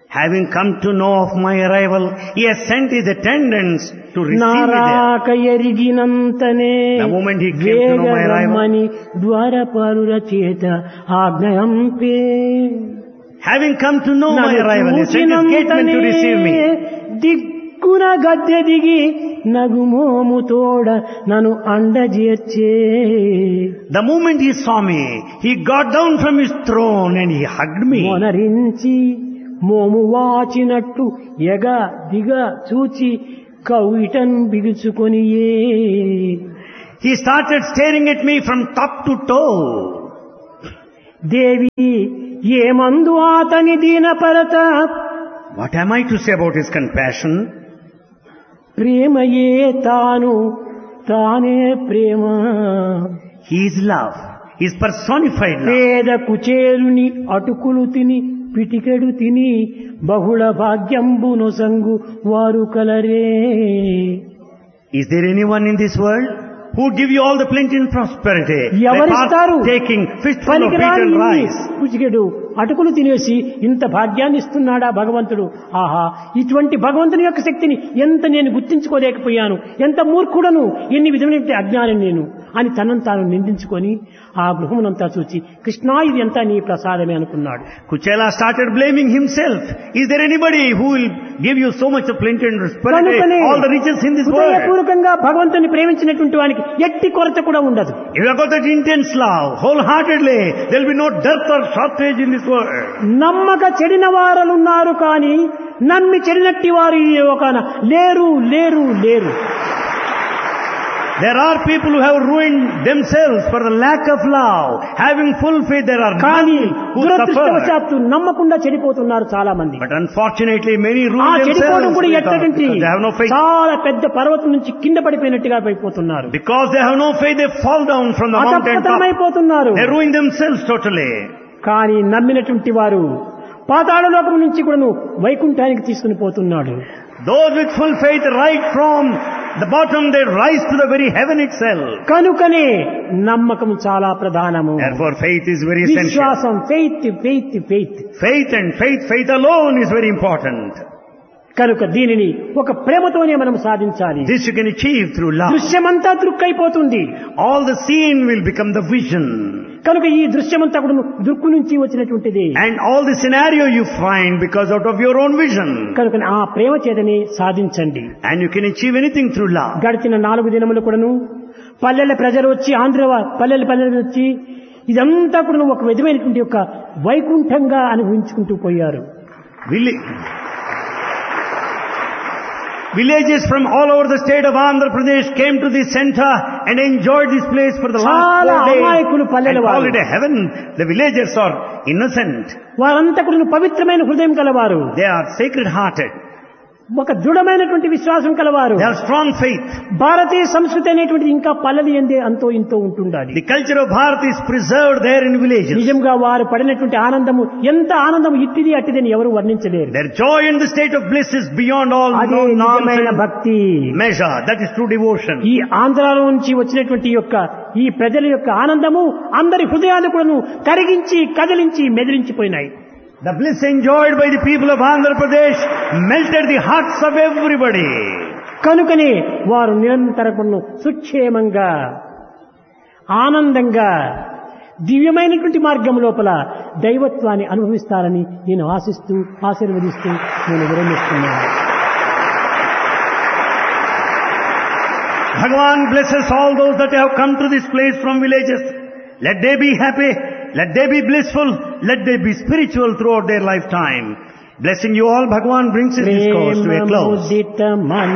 Having come to know of my arrival, he has sent his attendants to receive me there. నారాక ఎరిగినంతనే The moment he came to know my arrival, వేగరమ్మని ద్వారపాలుర చేత ఆజ్ఞంపే. having come to know my arrival, he sent his gatemen to receive me. దిక్కున గద్దె దిగి నగుమోము తోడ నన్ను అండజేర్చే. The moment he saw me, he got down from his throne and he hugged me. మొనరించి మోము వాచినట్టు ఎగ దిగ చూచి కవిటన్ బిగుచుకొనియే. He started staring at me from top to toe. దేవి ఏమందు అతని దీనపరత. What am I to say about his compassion? ప్రేమయే తాను తానే ప్రేమ. His love, his personified love. పేద కుచేలుని అటుకులు తిని పిటికెడు తిని బహుళ భాగ్యంబును సంగు వారు కలరే. Is there anyone in this world who would give you all the plenty and prosperity by ఎవరిస్తారు? taking fistful of పనికిరాని beaten ఇన్ని rice? పిటికెడు అటుకులు తినేసి ఇంత భాగ్యాన్ని ఇస్తున్నాడా భగవంతుడు? ఆహా, ఇటువంటి భగవంతుని యొక్క శక్తిని ఎంత నేను గుర్తించుకోలేకపోయాను, ఎంత మూర్ఖుడను, ఎన్ని విధమైన అజ్ఞానం నేను అని తనను తాను నిందించుకొని ఆ గృహమునంతా చూచి కృష్ణా ఇది అంతా నీ ప్రసాదమే అనుకున్నాడు. Kuchela started blaming himself. Is there anybody who will give you so much of plenty and prosperity, కనుకనే all the riches in this world? హృదయపూర్వకంగా భగవంతుని ప్రేమించినటువంటి వానికి ఎట్టి కొరత కూడా ఉండదు. If you have got that intense love, wholeheartedly, there will be no dearth or shortage in this world. నమ్మక చెడిన వారులున్నారు కానీ నమ్మి చెడినట్టి వారు ఈ లోకాన లేరు లేరు లేరు. There are people who have ruined themselves for the lack of love. Having full faith, there are కానీ none who suffer. దురదృష్టవశాత్తు నమ్మకుండా చెడిపోతున్నారు చాలా మంది. But unfortunately, many ఆ ruin చెడిపోవడం themselves కూడా because ఎట్టంటే they have no faith. చాలా పెద్ద పర్వతం నుంచి కింద పడిపోయినట్టుగా అయిపోతున్నారు. Because they have no faith, they fall down from the mountain top. అతపతనమైపోతున్నారు. They ruin themselves totally. కానీ నమ్మినటువంటి వారు పాతాళ లోకం నుంచి కూడాను వైకుంఠానికి తీసుకుని పోతున్నాడు. Those with full faith, right from the bottom, they rise to the very heaven itself. కనుకనే నమ్మకం చాలా ప్రధానము. Therefore, faith is very essential. విశ్వాసం, faith faith faith. Faith alone is very important. కనుక దీనిని ఒక ప్రేమతోనే మనం సాధించాలి. This you can achieve through love. దృశ్యమంతా దృక్కైపోతుంది. All the scene will become the vision. కనుక ఈ దృశ్యమంతా కూడా దృక్కు నుంచి వచ్చినటువంటిది. And all the scenario you find because out of your own vision. కనుక ఆ ప్రేమ చేతనే సాధించండి. And you can achieve anything through love. గడిచిన 4 దినములు కూడాను పల్లెల ప్రజలు వచ్చి పల్లెలు వచ్చి ఇదంతా కూడా ఒక విధమైనటువంటి ఒక వైకుంఠంగా అనుభవించుకుంటూ పోయారు. Villages from all over the state of Andhra Pradesh came to this center and enjoyed this place for the last 4 days and called it a heaven. The villagers are innocent. వారంతా కూడా పవిత్రమైన హృదయం కలవారు. They are sacred-hearted. ఒక దృఢమైనటువంటి విశ్వాసం కలవారు. They have strong faith. భారతీయ సంస్కృతి అనేటువంటిది ఇంకా పల్లెలు ఎందే అంతో ఇంతో ఉంటుండాలి. The culture of Bharat is preserved there in villages. నిజంగా వారు పడినటువంటి ఆనందము ఎంత ఆనందం ఇట్టిది అట్టిదని ఎవరు వర్ణించలేరు. Their joy in the state of bliss is beyond all నిజమైన భక్తి measure. That is true devotion. ఈ ఆంధ్రాలో నుంచి వచ్చినటువంటి యొక్క ఈ ప్రజల యొక్క ఆనందము అందరి హృదయాలు కూడాను కరిగించి కదిలించి మెదిలించిపోయినాయి. The bliss enjoyed by the people of Andhra Pradesh melted the hearts of everybody. కనుకనే వారు నిరంతరము సుక్షేమంగా ఆనందంగా దివ్యమైనటువంటి మార్గం లోపల దైవత్వాన్ని అనుభవిస్తారని నేను ఆశిస్తూ ఆశీర్వదిస్తూ నేను విరమిస్తున్నాను. Bhagavan blesses all those that have come to this place from villages. Let they be happy. Let they be blissful. Let they be spiritual throughout their lifetime. Blessing you all, Bhagavan brings his discourse to a close.